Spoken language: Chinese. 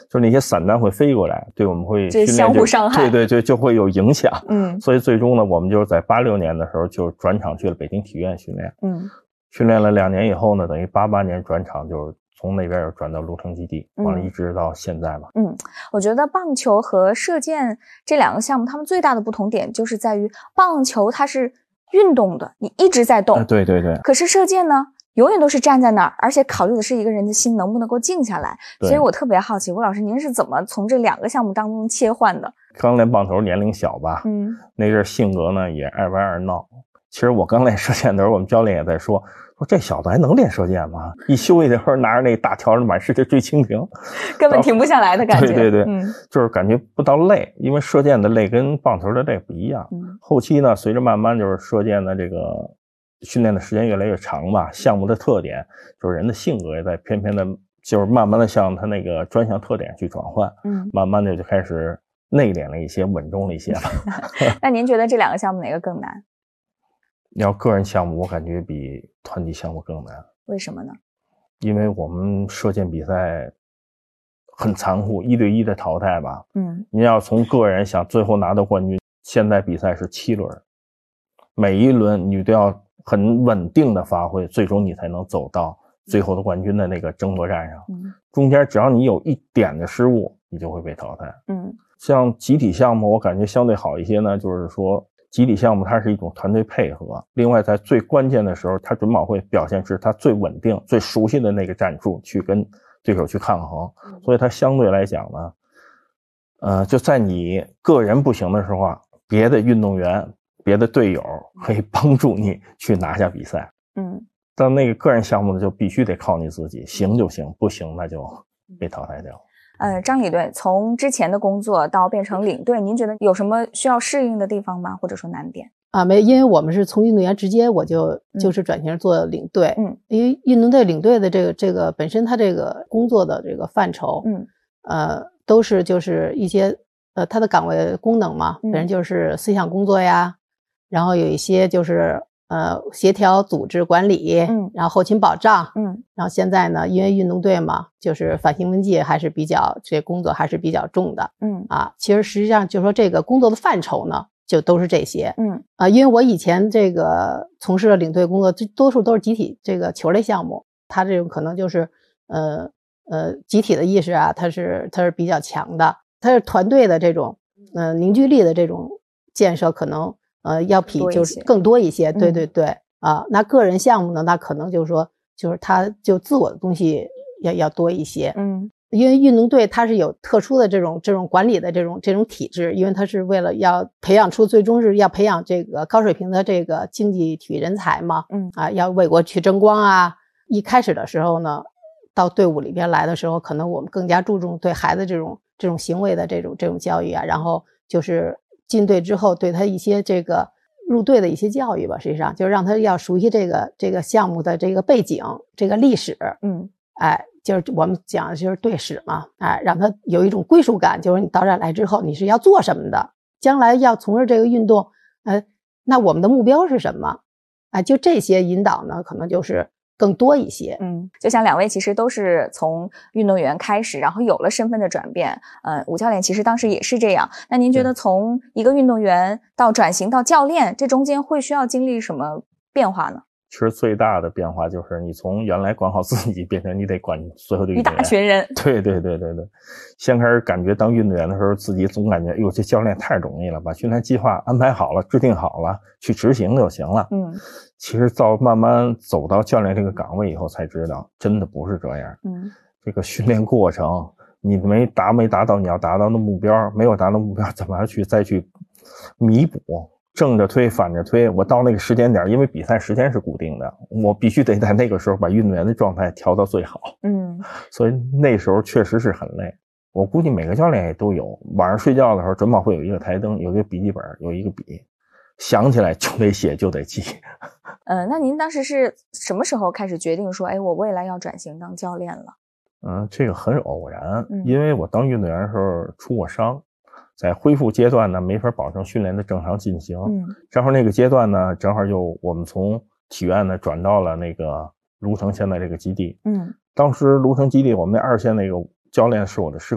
就那些散弹会飞过来，对我们会这相互伤害， 对，就会有影响。所以最终呢，我们就是在86年的时候就转场去了北京体院训练。训练了2年以后呢，等于88年转场，就是从那边又转到泸城基地，完了一直到现在吧。 我觉得棒球和射箭这2个项目，它们最大的不同点就是在于棒球它是运动的，你一直在动。 对。 可是射箭呢，永远都是站在那儿，而且考虑的是一个人的心能不能够静下来。所以我特别好奇，吴老师您是怎么从这2个项目当中切换的？ 刚练棒球年龄小吧，那阵性格呢也爱玩爱闹。其实我刚练射箭的时候，我们教练也在说这小子还能练射箭吗？一休息的时候拿着那大条满世界追蜻蜓， 根本停不下来的感觉。 对，就是感觉不到累，因为射箭的累跟棒球的累不一样。后期呢，随着慢慢就是射箭的这个训练的时间越来越长吧，项目的特点就是人的性格也在偏偏的，就是慢慢的向他那个专项特点去转换。慢慢的就开始内敛了一些，稳重了一些吧。 那您觉得这2个项目哪个更难？ 要个人项目我感觉比团体项目更难。 为什么呢？ 因为我们射箭比赛很残酷，1对1的淘汰吧。你要从个人想最后拿到冠军，现在比赛是7轮，每一轮你都要很稳定的发挥，最终你才能走到最后的冠军的那个争夺战上。中间只要你有一点的失误，你就会被淘汰。像集体项目我感觉相对好一些呢，就是说集体项目它是一种团队配合，另外在最关键的时候，它准保会表现出它最稳定最熟悉的那个战术去跟对手去抗衡。所以它相对来讲呢，就在你个人不行的时候啊，别的运动员别的队友可以帮助你去拿下比赛。但那个个人项目呢，就必须得靠你自己，行就行，不行那就被淘汰掉。 张领队从之前的工作到变成领队，您觉得有什么需要适应的地方吗？或者说难点？ 没，因为我们是从运动员直接我就是转型做领队。因为运动队领队的这个本身他这个工作的这个范畴，都是就是一些他的岗位功能嘛，本身就是思想工作呀，然后有一些就是协调组织管理，然后后勤保障，然后现在呢，因为运动队嘛，就是反兴奋剂还是比较这工作还是比较重的，其实实际上就是说这个工作的范畴呢，就都是这些，因为我以前这个从事的领队工作，多数都是集体这个球类项目，它这种可能就是集体的意识啊，它是比较强的，它是团队的这种凝聚力的这种建设可能。要比就是更多一些，对那个人项目呢，那可能就是说，就是他就自我的东西要多一些，因为运动队它是有特殊的这种管理的这种体制，因为它是为了要培养出最终是要培养这个高水平的这个竞技体育人才嘛，要为国去争光啊。一开始的时候呢，到队伍里边来的时候，可能我们更加注重对孩子这种行为的这种教育啊，然后就是进队之后对他一些这个入队的一些教育吧，实际上就是让他要熟悉这个项目的这个背景这个历史，就是我们讲的就是队史嘛，让他有一种归属感，就是你到这儿来之后你是要做什么的，将来要从事这个运动，那我们的目标是什么，就这些引导呢可能就是更多一些。 就像2位其实都是从运动员开始，然后有了身份的转变。吴教练其实当时也是这样。那您觉得从一个运动员到转型到教练，这中间会需要经历什么变化呢？ 其实最大的变化就是你从原来管好自己变成你得管所有的运动员， 一大群人。 对。先开始感觉当运动员的时候，自己总感觉这教练太容易了，把训练计划安排好了，制定好了，去执行就行了。其实慢慢走到教练这个岗位以后才知道，真的不是这样。这个训练过程你没达到你要达到的目标，没有达到目标怎么再去弥补，正着推反着推，我到那个时间点，因为比赛时间是固定的，我必须得在那个时候把运动员的状态调到最好。所以那时候确实是很累。我估计每个教练也都有，晚上睡觉的时候准保会有一个台灯，有一个笔记本，有一个笔，想起来就得写就得记。 那您当时是什么时候开始决定说我未来要转型当教练了？ 这个很偶然，因为我当运动员的时候出过伤，在恢复阶段呢没法保证训练的正常进行。正好那个阶段呢，正好就我们从体院呢转到了那个泸城现在这个基地。当时泸城基地我们那2线那个教练是我的师